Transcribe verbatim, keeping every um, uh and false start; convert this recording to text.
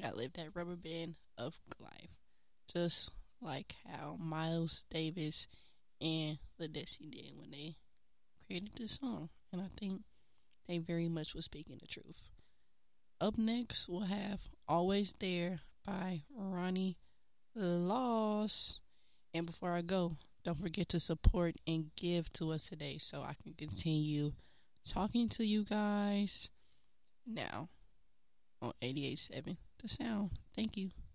ad-lib, that rubber band of life. Just like how Miles Davis and Ledesi did when they created this song. And I think they very much was speaking the truth. Up next, we'll have Always There by Ronnie Loss. And before I go, don't forget to support and give to us today so I can continue talking to you guys now on eighty-eight point seven The Sound. Thank you.